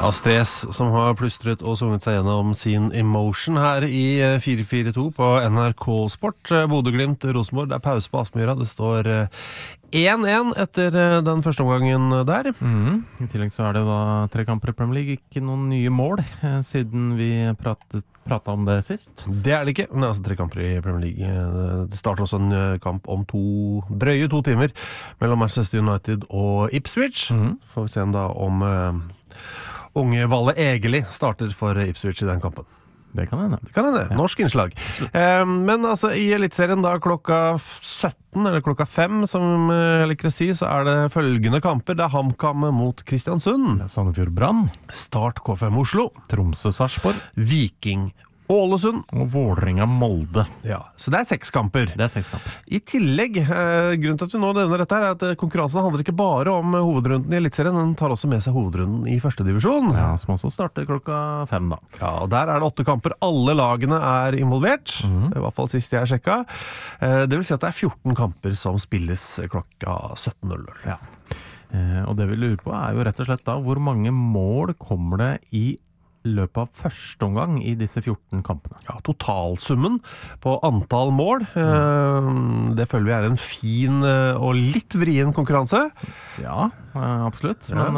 Astrid S som har plystret og sunget seg gjennom sin Emotion her i 442 på NRK Sport. Bodø-Glimt, Rosenborg, det pause på Aspmyra. Det står 1-1 etter den første omgangen der. I tillegg så det da 3 kamper i Premier League, ikke noen nye mål siden vi pratet om det sist. Det det ikke, men det altså 3 kamper i Premier League. Det starter også en kamp om drøye 2 timer mellom Manchester United og Ipswich. Får vi se om unge Valle Egeli starter for Ipswich i den kampen. Det kan hende. Ja. Norsk innslag. Men altså i Elitserien da klokka 17 eller klokka 5, som jeg liker å si, så det følgende kamper. Det HamKam mot Kristiansund. Sandefjord Brann. Start KFM Oslo. Tromsø Sarpsborg. Viking Ålesund. Og Vålerenga Molde. Ja, så det 6 kamper. Det 6 kamper. I tillegg, grunnen til at vi nå nevner dette her, at konkurransen handler ikke bare om hovedrunden i Elitserien, den tar også med seg hovedrunden i første divisjon. Ja, som også starter klokka 5 da. Ja, og der det 8 kamper. Alle lagene involvert, i hvert fall sist jeg sjekket. Det vil si at det 14 kamper som spilles klokka 17:00. Ja. Og det vi lurer på jo rett og slett da, hvor mange mål kommer det i løpet av første omgang i disse 14 kampene? Ja, totalsummen på antall mål, det føler vi en fin og litt vrien konkurranse. Ja, absolutt. Men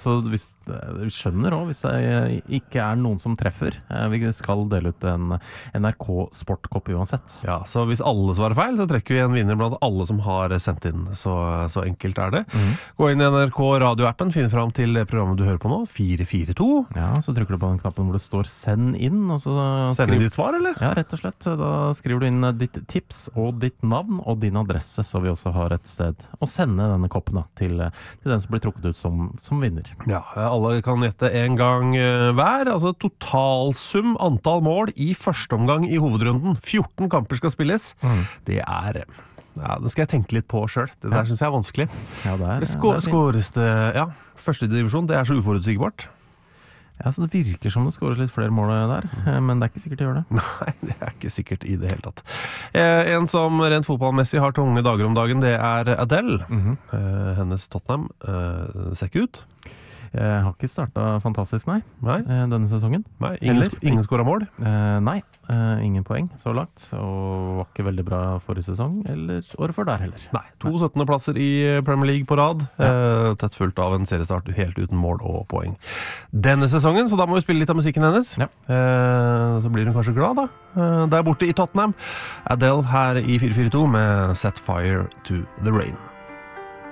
vi skjønner også hvis det ikke noen som treffer. Vi skal dele ut en NRK Sportkopp uansett. Ja, så hvis alle svarer feil, så trekker vi en vinner blant alle som har sendt inn. Så enkelt det. Gå inn i NRK radioappen, finn fram til programmet du hører på nå, 442. Ja, så trykker du på den knappen hvor det står send inn, og så send inn ditt svar, eller? Ja, rett og slett. Da skriver du inn ditt tips og ditt navn og din adresse, så vi også har et sted å sende denne koppen da, til den som blir trukket ut som vinner. Ja, alle kan gjette en gang hver, altså totalsum antall mål i første omgang i hovedrunden. 14 kamper skal spilles. Det det skal jeg tenke litt på selv. Det der synes jeg vanskelig. Ja, det skåres det, første divisjon, det så uforutsigbart. Ja, så det virker som det skåres litt flere mål der, men det ikke sikkert å gjøre det. Nei, det ikke sikkert i det hele tatt. En som rent fotballmessig har tunge dager om dagen, det Adele. Hennes Tottenham ser ikke ut. Jeg har ikke startet fantastisk, nei. Denne sesongen. Nei, ingen skåret mål? Nei, ingen poeng så langt, og var ikke veldig bra forrige sesong, eller året før der heller. Nei, 2 17. plasser i Premier League på rad, tett fulgt av en seriestart helt uten mål og poeng. Denne sesongen, så da må vi spille litt av musikken hennes. Så blir hun kanskje glad da. Der borte i Tottenham, Adele her i 442 med Set Fire to the Rain.